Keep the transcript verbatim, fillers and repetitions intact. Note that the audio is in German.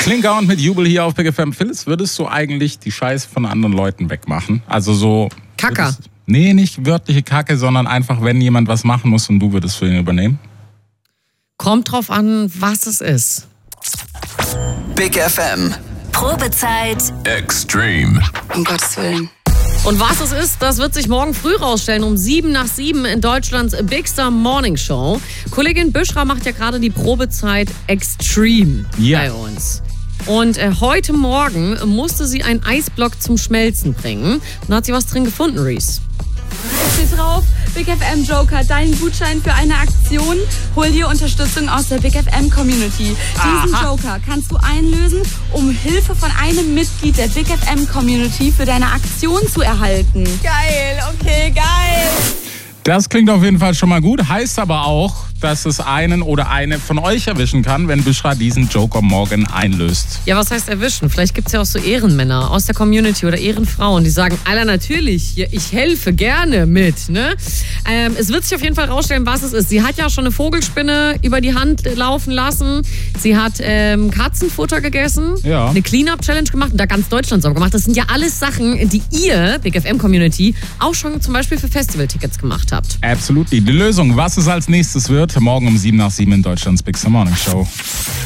Klinker und mit Jubel hier auf Big F M. Phyllis, würdest du eigentlich die Scheiße von anderen Leuten wegmachen? Also so... Kacker. Würdest, nee, nicht wörtliche Kacke, sondern einfach, wenn jemand was machen muss und du würdest für ihn übernehmen? Kommt drauf an, was es ist. Big F M. Probezeit. Extreme. Um Gottes Willen. Und was es ist, das wird sich morgen früh rausstellen, um sieben nach sieben in Deutschlands Big Star Morning Show. Kollegin Büschra macht ja gerade die Probezeit Extreme ja. bei uns. Und äh, heute Morgen musste sie einen Eisblock zum Schmelzen bringen. Und da hat sie was drin gefunden, Reese. Es steht drauf, Big F M Joker, dein Gutschein für eine Aktion. Hol dir Unterstützung aus der Big F M Community. Diesen Aha. Joker kannst du einlösen, um Hilfe von einem Mitglied der Big F M Community für deine Aktion zu erhalten. Geil, okay, geil. Das klingt auf jeden Fall schon mal gut, heißt aber auch, dass es einen oder eine von euch erwischen kann, wenn Büschra diesen Joker morgen einlöst. Ja, was heißt erwischen? Vielleicht gibt es ja auch so Ehrenmänner aus der Community oder Ehrenfrauen, die sagen, Alter, natürlich, ich helfe gerne mit. Ne? Ähm, es wird sich auf jeden Fall rausstellen, was es ist. Sie hat ja schon eine Vogelspinne über die Hand laufen lassen. Sie hat ähm, Katzenfutter gegessen, ja. eine Clean-Up-Challenge gemacht und da ganz Deutschland sauber gemacht. Das sind ja alles Sachen, die ihr, Big F M-Community, auch schon zum Beispiel für Festivaltickets gemacht habt. Absolut. Die Lösung, was es als nächstes wird, morgen um sieben nach sieben in Deutschlands Big Star Morning Show.